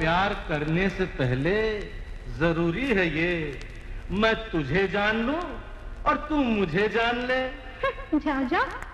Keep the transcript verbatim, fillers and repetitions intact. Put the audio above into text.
प्यार करने से पहले जरूरी है ये, मैं तुझे जान लूं और तू मुझे जान ले। जाओ जाओ।